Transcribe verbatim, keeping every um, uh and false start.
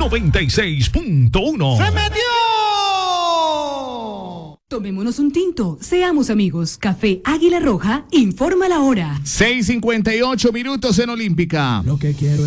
noventa y seis punto uno. ¡Se metió! Tomémonos un tinto, seamos amigos. Café Águila Roja informa la hora. seis cincuenta y ocho minutos en Olímpica. Lo que quiero